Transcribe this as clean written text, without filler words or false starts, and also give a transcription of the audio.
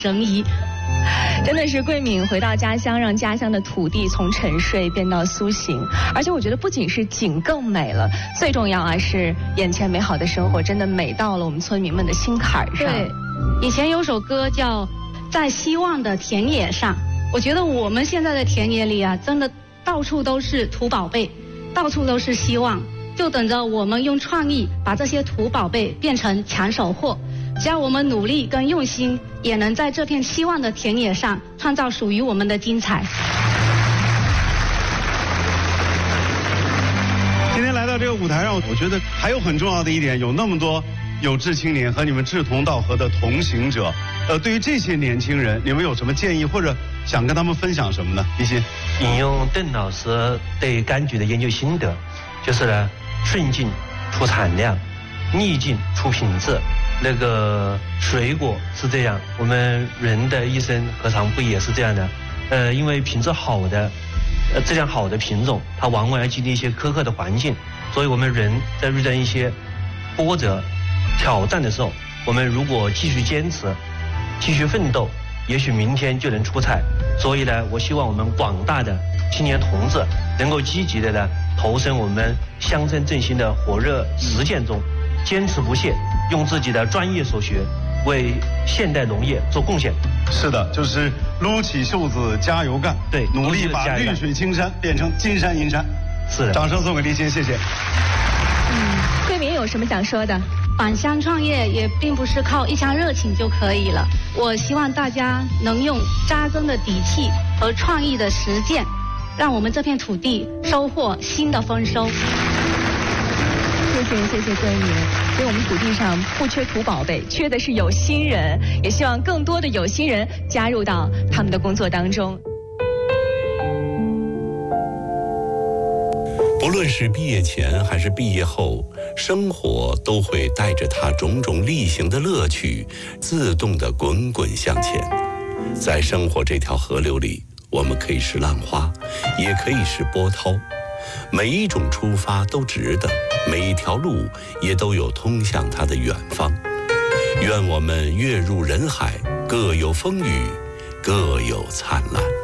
人移。 真的是桂敏回到家乡，让家乡的土地从沉睡变到苏醒。而且我觉得不仅是景更美了，最重要是眼前美好的生活真的美到了我们村民们的心坎上。 对，以前有首歌叫《在希望的田野上》，我觉得我们现在的田野里啊，真的到处都是土宝贝，到处都是希望，就等着我们用创意把这些土宝贝变成抢手货。只要我们努力跟用心，也能在这片希望的田野上创造属于我们的精彩。 今天来到这个舞台上，我觉得还有很重要的一点，有那么多有志青年和你们志同道合的同行者。对于这些年轻人，你们有什么建议或者想跟他们分享什么呢？一心引用邓老师对柑橘的研究心得，就是呢，顺境出产量，逆境出品质。那个水果是这样，我们人的一生何尝不也是这样的？因为品质好的，质量好的品种，它往往要经历一些苛刻的环境，所以我们人在遇到一些波折、挑战的时候，我们如果继续坚持，继续奋斗，也许明天就能出彩。所以呢，我希望我们广大的青年同志能够积极的呢投身我们乡村振兴的火热实践中，坚持不懈。用自己的专业所学，为现代农业做贡献。 是的，就是撸起袖子加油干， 对， 努力把绿水青山变成金山银山。 是的， 掌声送给立新，谢谢。 桂敏有什么想说的？ 返乡创业也并不是靠一腔热情就可以了。我希望大家能用扎根的底气和创意的实践，让我们这片土地收获新的丰收。 谢谢桂敏。所以我们土地上不缺土宝贝，缺的是有心人，也希望更多的有心人加入到他们的工作当中。 不论是毕业前还是毕业后，生活都会带着它种种例行的乐趣，自动地滚滚向前。在生活这条河流里，我们可以是浪花，也可以是波涛。每一种出发都值得，每一条路也都有通向它的远方。愿我们跃入人海，各有风雨，各有灿烂。